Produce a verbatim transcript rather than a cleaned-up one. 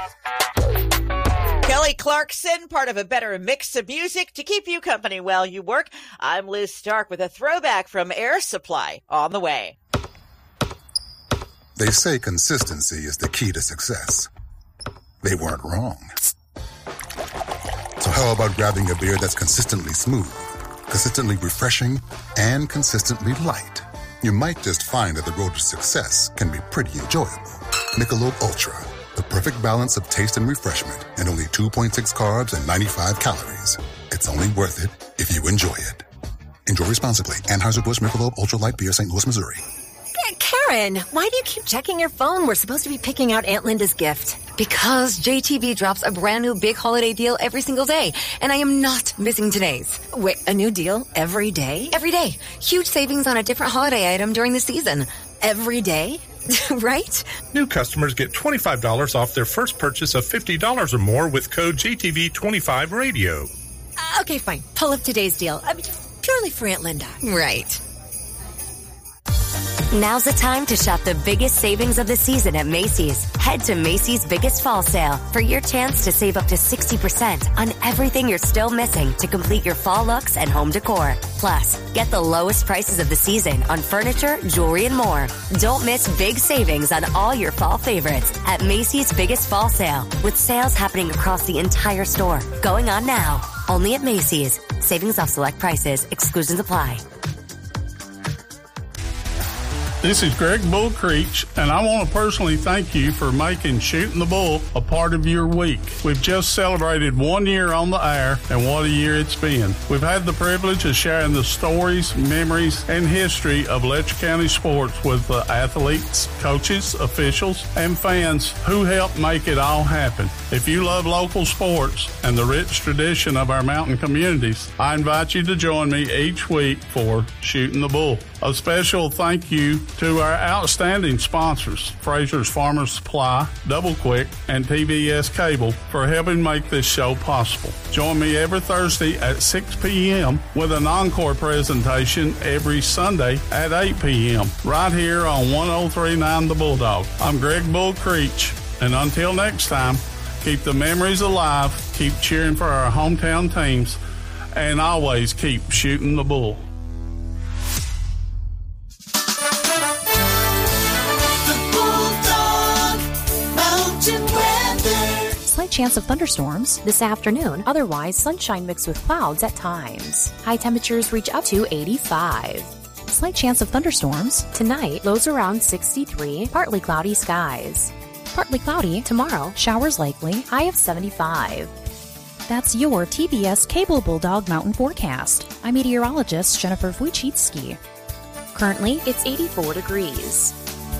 Kelly Clarkson, part of a better mix of music to keep you company while you work. I'm Liz Stark with a throwback from Air Supply on the way. They say consistency is the key to success. They weren't wrong. So how about grabbing a beer that's consistently smooth, consistently refreshing, and consistently light? You might just find that the road to success can be pretty enjoyable. Michelob Ultra, the perfect balance of taste and refreshment, and only two point six carbs and ninety-five calories. It's only worth it if you enjoy it. Enjoy responsibly. Anheuser-Busch Michelob Ultra Light Beer, Saint Louis, Missouri. Karen, why do you keep checking your phone? We're supposed to be picking out Aunt Linda's gift. Because J T V drops a brand new big holiday deal every single day, and I am not missing today's. Wait, a new deal every day? Every day. Huge savings on a different holiday item during the season. Every day? Right? New customers get twenty-five dollars off their first purchase of fifty dollars or more with code J T V twenty-five radio. Uh, okay, fine. Pull up today's deal. I mean, purely for Aunt Linda. Right. Now's the time to shop the biggest savings of the season at Macy's. Head to Macy's Biggest Fall Sale for your chance to save up to sixty percent on everything you're still missing to complete your fall looks and home decor. Plus, get the lowest prices of the season on furniture, jewelry, and more. Don't miss big savings on all your fall favorites at Macy's Biggest Fall Sale, with sales happening across the entire store. Going on now. Only at Macy's. Savings off select prices. Exclusions apply. This is Greg Bull Creech, and I want to personally thank you for making Shooting the Bull a part of your week. We've just celebrated one year on the air, and what a year it's been. We've had the privilege of sharing the stories, memories, and history of Letcher County sports with the athletes, coaches, officials, and fans who helped make it all happen. If you love local sports and the rich tradition of our mountain communities, I invite you to join me each week for Shooting the Bull. A special thank you to our outstanding sponsors, Fraser's Farmer Supply, Double Quick, and T V S Cable for helping make this show possible. Join me every Thursday at six p.m. with an encore presentation every Sunday at eight p.m. right here on one oh three point nine The Bulldog. I'm Greg Bull Creech, and until next time, keep the memories alive, keep cheering for our hometown teams, and always keep shooting the bull. Slight chance of thunderstorms this afternoon. Otherwise, sunshine mixed with clouds at times. High temperatures reach up to eighty-five. Slight chance of thunderstorms tonight. Lows around sixty-three. Partly cloudy skies. Partly cloudy tomorrow. Showers likely. High of seventy-five. That's your T V S Cable Bulldog Mountain Forecast. I'm meteorologist Jennifer Wojcicki. Currently, it's eighty-four degrees.